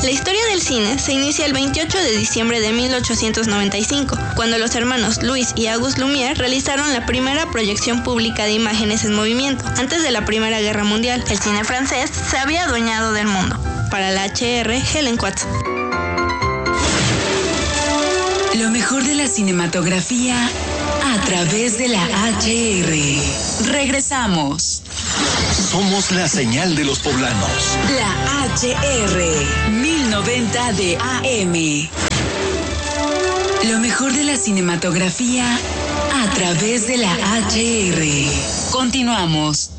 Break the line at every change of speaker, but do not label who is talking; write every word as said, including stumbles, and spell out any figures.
La historia del cine se inicia el veintiocho de diciembre de mil ochocientos noventa y cinco, cuando los hermanos Louis y Auguste Lumière realizaron la primera proyección pública de imágenes en movimiento. Antes de la Primera Guerra Mundial, el cine francés se había adueñado del mundo. Para la H R, Helen Quatz.
Lo mejor de la cinematografía a través de la H R. Regresamos.
Somos la señal de los poblanos.
La H R mil noventa de A M. Lo mejor de la cinematografía a través de la H R. Continuamos.